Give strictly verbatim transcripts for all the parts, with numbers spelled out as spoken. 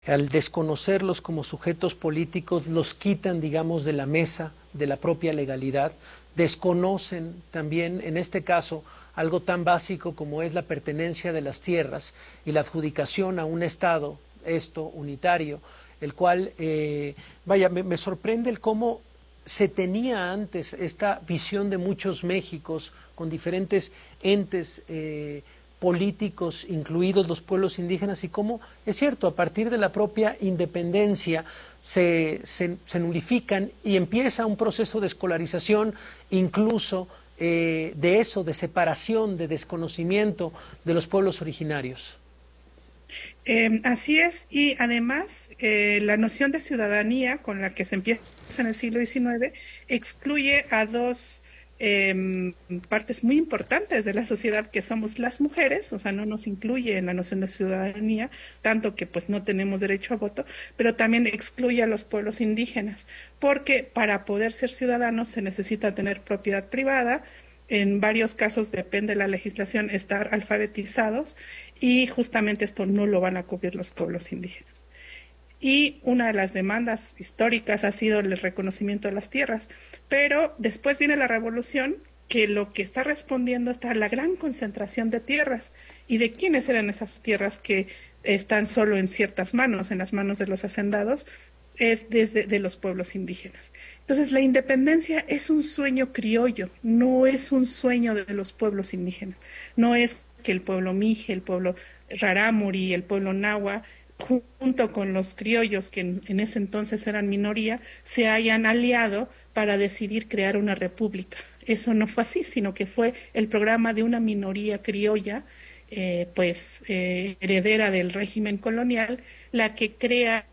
al desconocerlos como sujetos políticos, los quitan, digamos, de la mesa de la propia legalidad, desconocen también, en este caso, algo tan básico como es la pertenencia de las tierras y la adjudicación a un Estado, esto, unitario, el cual, eh, vaya, me, me sorprende el cómo se tenía antes esta visión de muchos Méxicos con diferentes entes eh, políticos, incluidos los pueblos indígenas, y cómo, es cierto, a partir de la propia independencia se, se, se nulifican y empieza un proceso de escolarización, incluso eh, de eso, de separación, de desconocimiento de los pueblos originarios. Eh, así es, y además eh, la noción de ciudadanía con la que se empieza en el siglo diecinueve excluye a dos eh, partes muy importantes de la sociedad que somos las mujeres, o sea, no nos incluye en la noción de ciudadanía, tanto que pues no tenemos derecho a voto, pero también excluye a los pueblos indígenas, porque para poder ser ciudadanos se necesita tener propiedad privada. En varios casos depende de la legislación estar alfabetizados y justamente esto no lo van a cubrir los pueblos indígenas. Y una de las demandas históricas ha sido el reconocimiento de las tierras, pero después viene la revolución que lo que está respondiendo está la gran concentración de tierras. ¿Y de quiénes eran esas tierras que están solo en ciertas manos, en las manos de los hacendados? Es desde de los pueblos indígenas. Entonces, la independencia es un sueño criollo, no es un sueño de los pueblos indígenas. No es que el pueblo Mije, el pueblo Rarámuri, el pueblo Nahua, junto con los criollos, que en, en ese entonces eran minoría, se hayan aliado para decidir crear una república. Eso no fue así, sino que fue el programa de una minoría criolla, eh, pues eh, heredera del régimen colonial, la que crea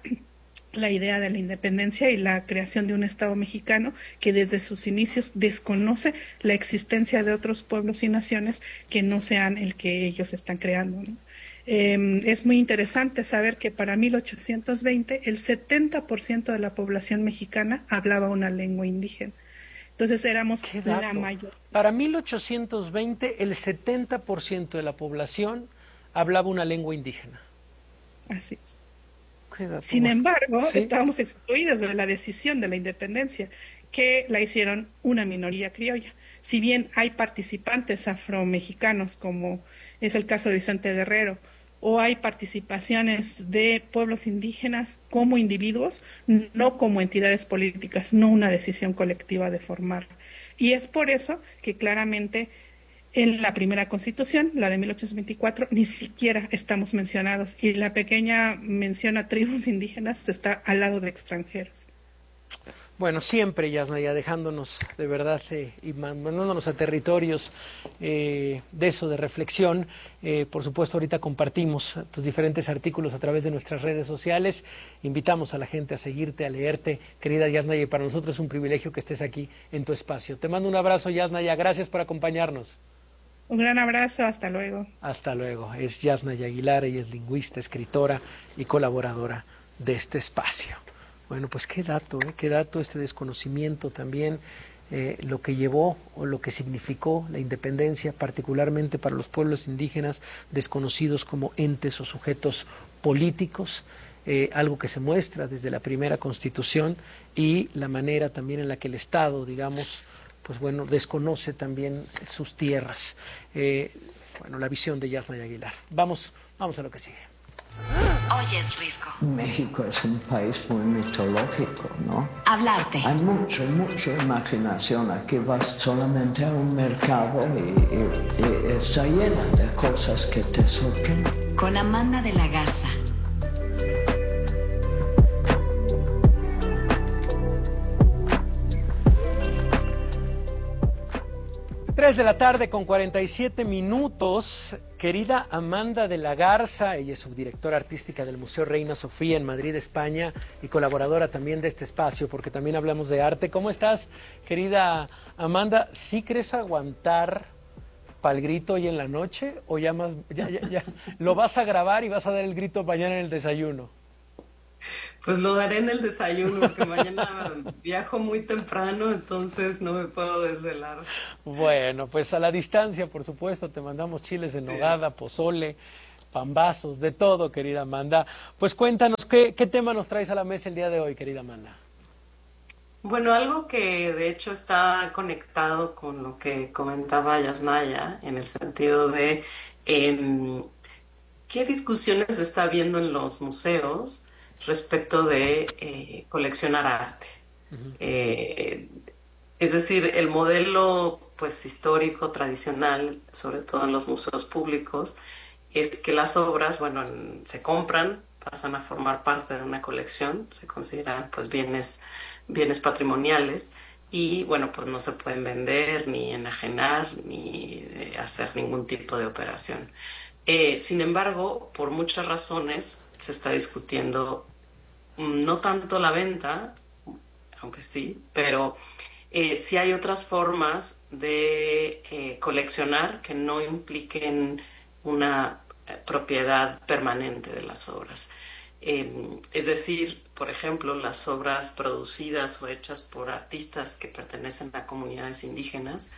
la idea de la independencia y la creación de un Estado mexicano que desde sus inicios desconoce la existencia de otros pueblos y naciones que no sean el que ellos están creando, ¿no? Eh, es muy interesante saber que para mil ochocientos veinte el setenta por ciento de la población mexicana hablaba una lengua indígena. Entonces éramos ¿Qué la dato? mayor. Para mil ochocientos veinte el setenta por ciento de la población hablaba una lengua indígena. Así es. ¿Qué dato Sin más? embargo, ¿Sí? estábamos excluidos de la decisión de la independencia, que la hicieron una minoría criolla. Si bien hay participantes afromexicanos, como es el caso de Vicente Guerrero, o hay participaciones de pueblos indígenas como individuos, no como entidades políticas, no una decisión colectiva de formar. Y es por eso que claramente en la primera constitución, la de mil ochocientos veinticuatro, ni siquiera estamos mencionados y la pequeña mención a tribus indígenas está al lado de extranjeros. Bueno, siempre, Yasnaya, dejándonos de verdad eh, y mandándonos a territorios eh, de eso, de reflexión. Eh, por supuesto, ahorita compartimos tus diferentes artículos a través de nuestras redes sociales. Invitamos a la gente a seguirte, a leerte. Querida Yasnaya, y para nosotros es un privilegio que estés aquí en tu espacio. Te mando un abrazo, Yasnaya. Gracias por acompañarnos. Un gran abrazo, hasta luego. Hasta luego. Es Yasnaya Aguilar, ella es lingüista, escritora y colaboradora de este espacio. Bueno, pues qué dato, ¿eh? Qué dato este desconocimiento también, eh, lo que llevó o lo que significó la independencia, particularmente para los pueblos indígenas desconocidos como entes o sujetos políticos, eh, algo que se muestra desde la primera Constitución y la manera también en la que el Estado, digamos, pues bueno, desconoce también sus tierras. Eh, bueno, la visión de Yasnaya Aguilar. Vamos, vamos a lo que sigue. Oyes Risco. México es un país muy mitológico, ¿no? Hablarte. Hay mucho, mucha imaginación. Aquí vas solamente a un mercado y, y, y está llena de cosas que te sorprenden. Con Amanda de la Garza. Tres de la tarde con cuarenta y siete minutos. Querida Amanda de la Garza, ella es subdirectora artística del Museo Reina Sofía en Madrid, España, y colaboradora también de este espacio, porque también hablamos de arte. ¿Cómo estás, querida Amanda? ¿Sí crees aguantar para el grito hoy en la noche? ¿O ya más, ya, ya, ya lo vas a grabar y vas a dar el grito mañana en el desayuno? Pues lo daré en el desayuno, porque mañana viajo muy temprano, entonces no me puedo desvelar. Bueno, pues a la distancia, por supuesto, te mandamos chiles en nogada, pozole, pambazos, de todo, querida Amanda. Pues cuéntanos, ¿qué, qué tema nos traes a la mesa el día de hoy, querida Amanda? Bueno, algo que de hecho está conectado con lo que comentaba Yasnaya, en el sentido de em, qué discusiones se está habiendo en los museos respecto de eh, coleccionar arte. Eh, es decir, el modelo pues histórico, tradicional, sobre todo en los museos públicos, es que las obras, bueno, en- se compran, pasan a formar parte de una colección, se consideran pues bienes, bienes patrimoniales y bueno, pues no se pueden vender, ni enajenar, ni eh, hacer ningún tipo de operación. Eh, sin embargo, por muchas razones se está discutiendo mm, no tanto la venta, aunque sí, pero eh, sí hay otras formas de eh, coleccionar que no impliquen una eh, propiedad permanente de las obras. Eh, es decir, por ejemplo, las obras producidas o hechas por artistas que pertenecen a comunidades indígenas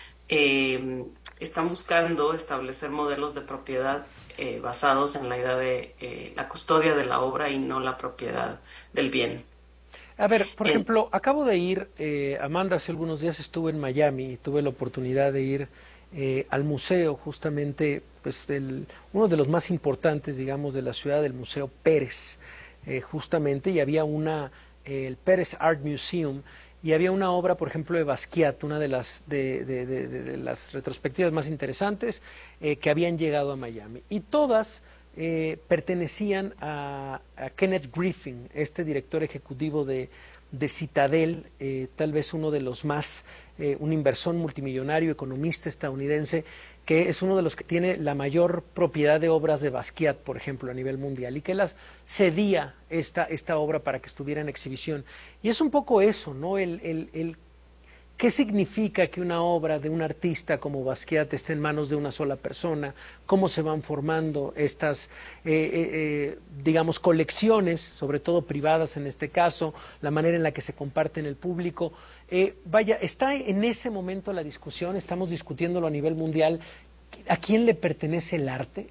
eh, están buscando establecer modelos de propiedad eh, basados en la idea de eh, la custodia de la obra y no la propiedad del bien. A ver, por En- ejemplo, acabo de ir, eh, Amanda, hace algunos días estuve en Miami y tuve la oportunidad de ir eh, al museo, justamente, pues el, uno de los más importantes, digamos, de la ciudad, del Museo Pérez, eh, justamente, y había una, eh, el Pérez Art Museum, y había una obra, por ejemplo, de Basquiat, una de las, de, de- de- de- de las retrospectivas más interesantes eh, que habían llegado a Miami. Y todas eh, pertenecían a, a Kenneth Griffin, este director ejecutivo de, de Citadel, eh, tal vez uno de los más, eh, un inversor multimillonario, economista estadounidense, que es uno de los que tiene la mayor propiedad de obras de Basquiat, por ejemplo, a nivel mundial, y que las cedía esta, esta obra para que estuviera en exhibición. Y es un poco eso, ¿no? El, el, el ¿Qué significa que una obra de un artista como Basquiat esté en manos de una sola persona? ¿Cómo se van formando estas, eh, eh, eh, digamos, colecciones, sobre todo privadas en este caso, la manera en la que se comparte en el público? Eh, vaya, está en ese momento la discusión, estamos discutiéndolo a nivel mundial. ¿A quién le pertenece el arte?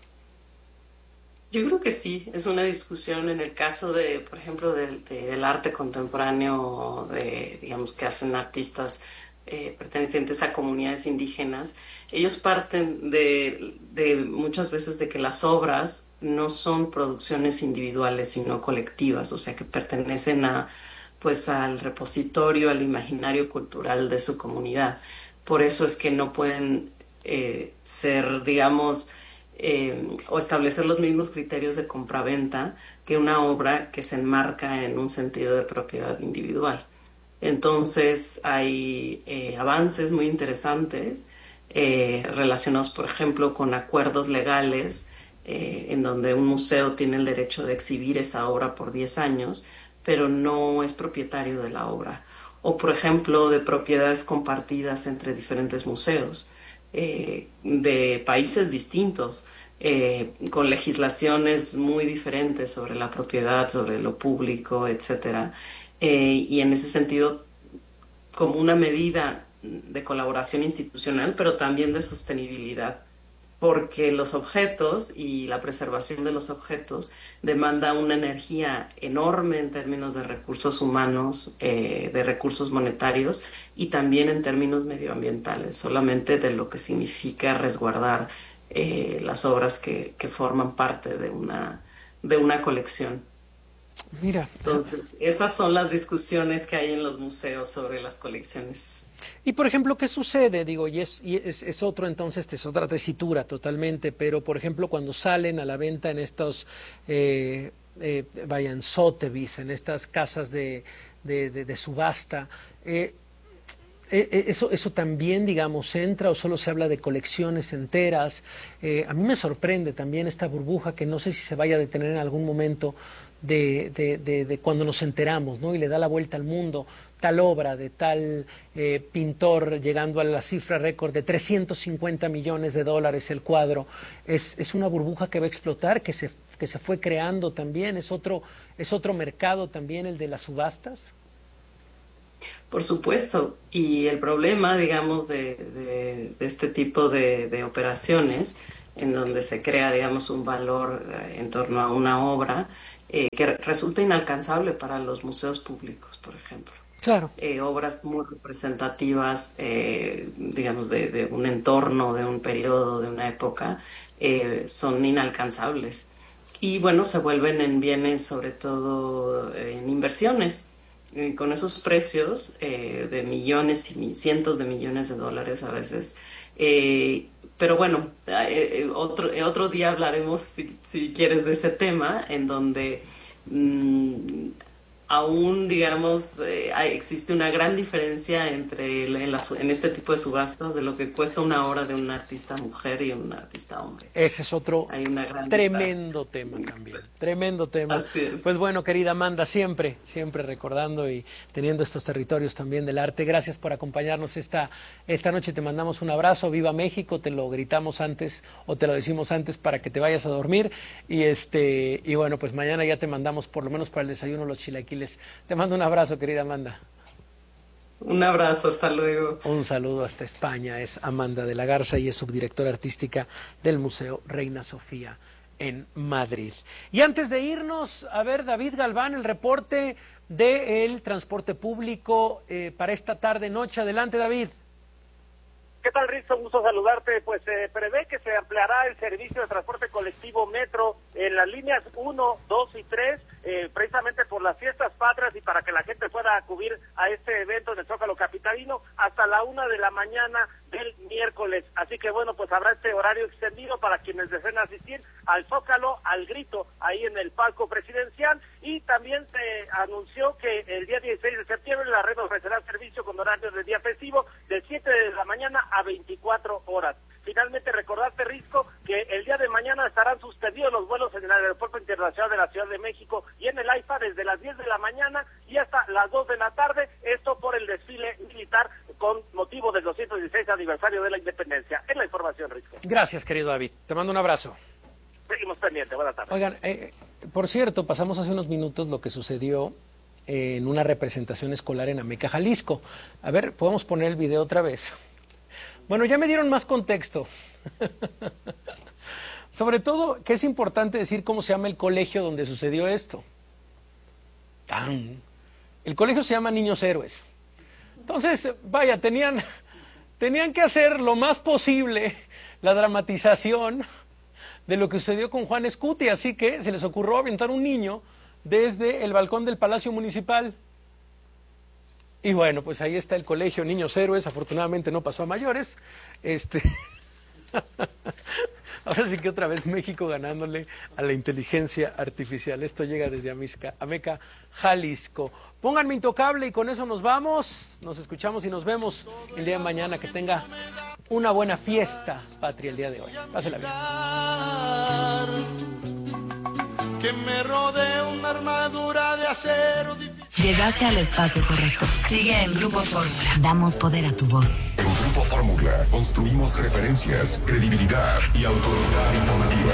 Yo creo que sí, es una discusión en el caso de, por ejemplo, del, de- del arte contemporáneo, de, digamos, que hacen artistas eh, pertenecientes a comunidades indígenas. Ellos parten de, de muchas veces de que las obras no son producciones individuales, sino colectivas, o sea, que pertenecen a, pues, al repositorio, al imaginario cultural de su comunidad. Por eso es que no pueden eh, ser, digamos, eh, o establecer los mismos criterios de compraventa que una obra que se enmarca en un sentido de propiedad individual. Entonces hay eh, avances muy interesantes eh, relacionados, por ejemplo, con acuerdos legales eh, en donde un museo tiene el derecho de exhibir esa obra por diez años, pero no es propietario de la obra. O, por ejemplo, de propiedades compartidas entre diferentes museos eh, de países distintos, eh, con legislaciones muy diferentes sobre la propiedad, sobre lo público, etcétera. Eh, y en ese sentido, como una medida de colaboración institucional, pero también de sostenibilidad, porque los objetos y la preservación de los objetos demanda una energía enorme en términos de recursos humanos, eh, de recursos monetarios y también en términos medioambientales, solamente de lo que significa resguardar eh, las obras que, que forman parte de una, de una colección. Mira, Entonces, esas son las discusiones que hay en los museos sobre las colecciones. y por ejemplo, ¿qué sucede? Digo, y es, y es, es otro entonces, es otra tesitura totalmente, pero por ejemplo, cuando salen a la venta en estos, eh, eh, vayan, Sotheby's, en estas casas de, de, de, de subasta, eh, eh, eh, eso, eso también, digamos, entra o solo se habla de colecciones enteras. Eh, a mí me sorprende también esta burbuja que no sé si se vaya a detener en algún momento de, de, de, de cuando nos enteramos, ¿no? Y le da la vuelta al mundo tal obra de tal eh, pintor llegando a la cifra récord de trescientos cincuenta millones de dólares el cuadro. Es, es una burbuja que va a explotar, que se, que se fue creando también. Es otro, es otro mercado también el de las subastas. Por supuesto, y el problema, digamos, de, de- de este tipo de, de operaciones en donde se crea, digamos, un valor eh, en torno a una obra eh, que resulta inalcanzable para los museos públicos, por ejemplo. Claro. Eh, obras muy representativas, eh, digamos, de, de un entorno, de un periodo, de una época, eh, son inalcanzables. Y bueno, se vuelven en bienes, sobre todo eh, en inversiones. Eh, con esos precios eh, de millones y mi, cientos de millones de dólares a veces. Eh, pero bueno, eh, otro, eh, otro día hablaremos, si, si quieres, de ese tema, en donde mmm, aún, digamos, eh, hay, existe una gran diferencia entre en, la, en este tipo de subastas de lo que cuesta una obra de un artista mujer y un artista hombre. Ese es otro hay una gran tremendo tema también, tremendo tema. Así es. Pues bueno, querida Amanda, siempre, siempre recordando y teniendo estos territorios también del arte. Gracias por acompañarnos esta, esta noche. Te mandamos un abrazo. Viva México, te lo gritamos antes o te lo decimos antes para que te vayas a dormir. Y, este, y bueno, pues mañana ya te mandamos por lo menos para el desayuno los chilaquiles. Te mando un abrazo, querida Amanda. Un abrazo, hasta luego. Un saludo hasta España. Es Amanda de la Garza y es subdirectora artística del Museo Reina Sofía en Madrid. Y antes de irnos, a ver, David Galván, el reporte del transporte público eh, para esta tarde-noche. Adelante, David. ¿Qué tal, Rizo? Un gusto saludarte. Pues se eh, prevé que se ampliará el servicio de transporte colectivo Metro en las líneas uno, dos y tres, eh, precisamente por las fiestas patrias y para que la gente pueda acudir a este evento en el Zócalo capitalino hasta la una de la mañana del miércoles. Así que bueno, pues habrá este horario extendido para quienes deseen asistir al Zócalo, al Grito, ahí en el palco presidencial. Y también se anunció que el día dieciséis de septiembre la red ofrecerá servicio con horarios de día festivo de siete de la mañana a veinticuatro horas. Finalmente, recordarte, Risco, que el día de mañana estarán suspendidos los vuelos en el Aeropuerto Internacional de la Ciudad de México y en el AIFA desde las diez de la mañana y hasta las dos de la tarde, esto por el desfile militar con motivo del doscientos dieciséis aniversario de la independencia. Es la información, Risco. Gracias, querido David. Te mando un abrazo. Seguimos pendientes. Buenas tardes. Oigan, eh, por cierto, pasamos hace unos minutos lo que sucedió en una representación escolar en Ameca, Jalisco. A ver, ¿podemos poner el video otra vez? Bueno, ya me dieron más contexto. Sobre todo, que es importante decir cómo se llama el colegio donde sucedió esto. ¡Tan! El colegio se llama Niños Héroes. Entonces, vaya, tenían, tenían que hacer lo más posible la dramatización de lo que sucedió con Juan Escuti, así que se les ocurrió aventar un niño desde el balcón del Palacio Municipal. Y bueno, pues ahí está el colegio Niños Héroes, afortunadamente no pasó a mayores. Este Ahora sí que otra vez México ganándole a la inteligencia artificial. Esto llega desde Amisca, Ameca, Jalisco. Pónganme Intocable y con eso nos vamos. Nos escuchamos y nos vemos el día de mañana. Que tenga una buena fiesta patria el día de hoy. Pásela bien. Que me rodee una armadura de acero. Llegaste al espacio correcto. Sigue en Grupo Fórmula. Damos poder a tu voz. En Grupo Fórmula construimos referencias, credibilidad y autoridad informativa.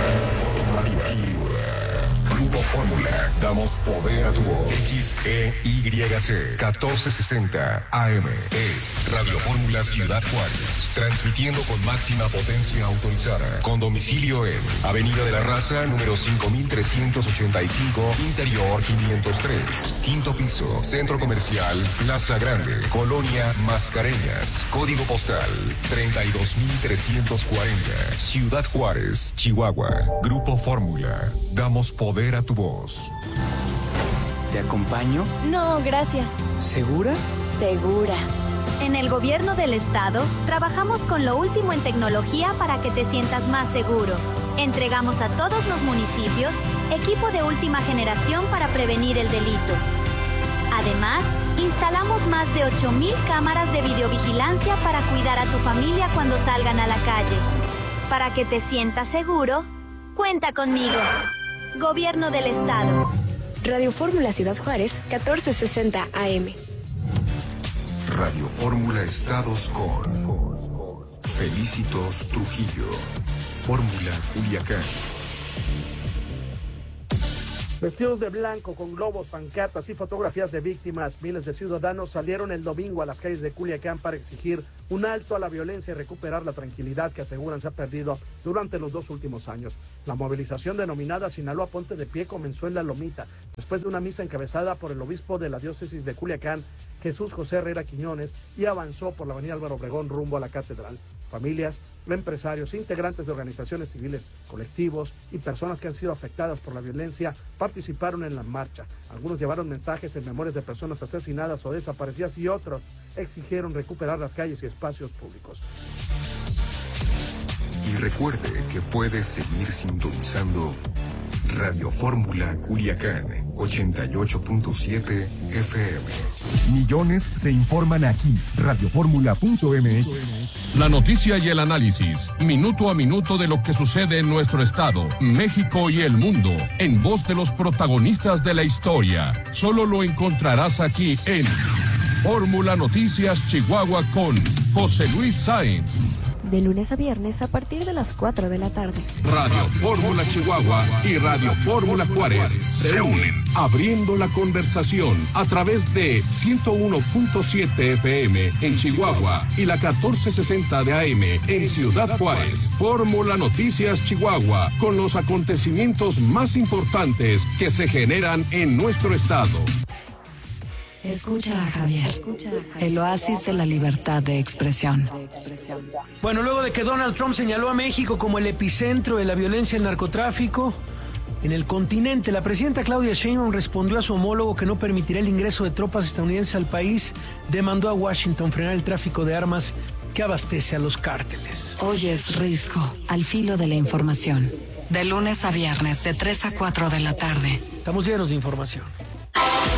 Grupo Fórmula, damos poder a tu voz. X E Y C catorce sesenta A M es Radio Fórmula Ciudad Juárez, transmitiendo con máxima potencia autorizada, con domicilio en Avenida de la Raza, número cinco mil trescientos ochenta y cinco, Interior quinientos tres, quinto piso, Centro Comercial Plaza Grande, Colonia Mascareñas, código postal treinta y dos mil trescientos cuarenta, Ciudad Juárez, Chihuahua. Grupo Fórmula, damos poder a tu voz. ¿Te acompaño? No, gracias. ¿Segura? Segura. En el gobierno del estado, trabajamos con lo último en tecnología para que te sientas más seguro. Entregamos a todos los municipios equipo de última generación para prevenir el delito. Además, instalamos más de ocho mil cámaras de videovigilancia para cuidar a tu familia cuando salgan a la calle. Para que te sientas seguro, cuenta conmigo. Gobierno del Estado. Radio Fórmula Ciudad Juárez, catorce sesenta A M. Radio Fórmula Estados con Felicitos Trujillo. Fórmula Culiacán. Vestidos de blanco, con globos, pancartas y fotografías de víctimas, miles de ciudadanos salieron el domingo a las calles de Culiacán para exigir un alto a la violencia y recuperar la tranquilidad que aseguran se ha perdido durante los dos últimos años. La movilización denominada Sinaloa Ponte de Pie comenzó en La Lomita, después de una misa encabezada por el obispo de la diócesis de Culiacán, Jesús José Herrera Quiñones, y avanzó por la avenida Álvaro Obregón rumbo a la catedral. Familias, empresarios, integrantes de organizaciones civiles, colectivos y personas que han sido afectadas por la violencia participaron en la marcha. Algunos llevaron mensajes en memorias de personas asesinadas o desaparecidas y otros exigieron recuperar las calles y espacios públicos. Y recuerde que puedes seguir sintonizando Radio Fórmula Culiacán ochenta y ocho punto siete F M. Millones se informan aquí. Radio Fórmula punto M X. La noticia y el análisis, minuto a minuto de lo que sucede en nuestro estado, México y el mundo, en voz de los protagonistas de la historia. Solo lo encontrarás aquí en Fórmula Noticias Chihuahua con José Luis Sáenz. De lunes a viernes a partir de las cuatro de la tarde. Radio Fórmula Chihuahua y Radio Fórmula Juárez se unen, abriendo la conversación a través de ciento uno punto siete F M en Chihuahua y la catorce sesenta de A M en Ciudad Juárez. Fórmula Noticias Chihuahua, con los acontecimientos más importantes que se generan en nuestro estado. Escucha a Javier, el oasis de la libertad de expresión. Bueno, luego de que Donald Trump señaló a México como el epicentro de la violencia y el narcotráfico en el continente, la presidenta Claudia Sheinbaum respondió a su homólogo que no permitirá el ingreso de tropas estadounidenses al país. Demandó a Washington frenar el tráfico de armas que abastece a los cárteles. Hoy es Risco, al filo de la información. De lunes a viernes, de tres a cuatro de la tarde. Estamos llenos de información.